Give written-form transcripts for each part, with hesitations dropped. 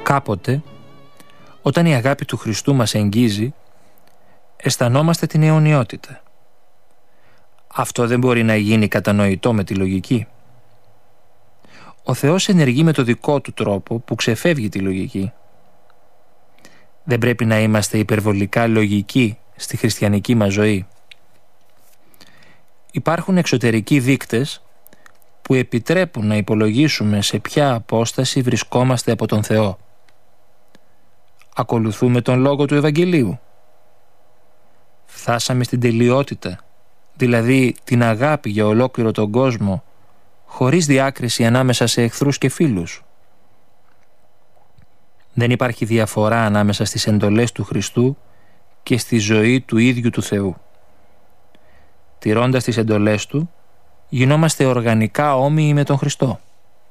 Κάποτε, όταν η αγάπη του Χριστού μας εγγίζει, αισθανόμαστε την αιωνιότητα. Αυτό δεν μπορεί να γίνει κατανοητό με τη λογική. Ο Θεός ενεργεί με το δικό του τρόπο που ξεφεύγει τη λογική. Δεν πρέπει να είμαστε υπερβολικά λογικοί στη χριστιανική μας ζωή. Υπάρχουν εξωτερικοί δείκτες που επιτρέπουν να υπολογίσουμε σε ποια απόσταση βρισκόμαστε από τον Θεό. Ακολουθούμε τον λόγο του Ευαγγελίου. Φτάσαμε στην τελειότητα, δηλαδή την αγάπη για ολόκληρο τον κόσμο, χωρίς διάκριση ανάμεσα σε εχθρούς και φίλους. Δεν υπάρχει διαφορά ανάμεσα στις εντολές του Χριστού και στη ζωή του ίδιου του Θεού. Τηρώντας τις εντολές Του, γινόμαστε οργανικά όμοιοι με τον Χριστό.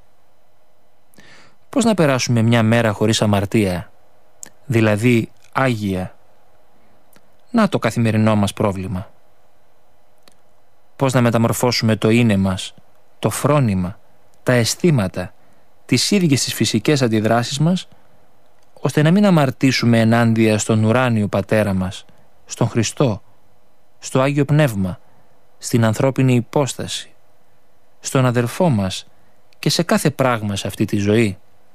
Πώς να περάσουμε μια μέρα χωρίς αμαρτία, δηλαδή άγια? Να το καθημερινό μας πρόβλημα. Πώς να μεταμορφώσουμε το είναι μας, το φρόνημα, τα αισθήματα, τις ίδιες τις φυσικές αντιδράσεις μας, ώστε να μην αμαρτήσουμε ενάντια στον ουράνιο Πατέρα μας, στον Χριστό, στο Άγιο Πνεύμα, στην ανθρώπινη υπόσταση, στον αδελφό μας και σε κάθε πράγμα σε αυτή τη ζωή.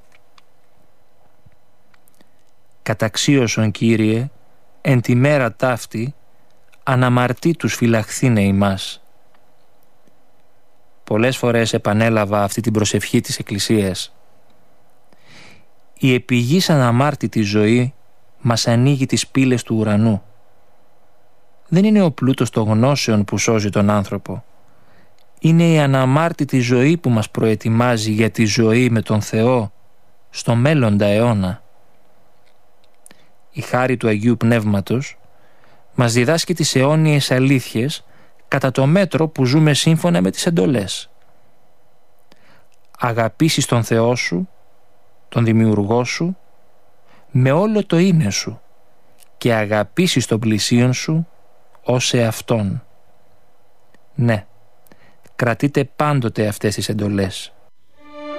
Καταξίωσον, Κύριε, εν τη μέρα ταύτη, αναμαρτήτους φυλαχθήνε ημάς. Πολλές φορές επανέλαβα αυτή την προσευχή της Εκκλησίας. Η επιγής αναμάρτητη ζωή μας ανοίγει τις πύλες του ουρανού. Δεν είναι ο πλούτος των γνώσεων που σώζει τον άνθρωπο. Είναι η αναμάρτητη ζωή που μας προετοιμάζει για τη ζωή με τον Θεό στο μέλλοντα αιώνα. Η χάρη του Αγίου Πνεύματος μας διδάσκει τις αιώνιες αλήθειες κατά το μέτρο που ζούμε σύμφωνα με τις εντολές. Αγαπήσεις τον Θεό σου, τον Δημιουργό σου, με όλο το είναι σου και αγαπήσεις τον πλησίον σου ως εαυτόν. Ναι, κρατείτε πάντοτε αυτές τις εντολές.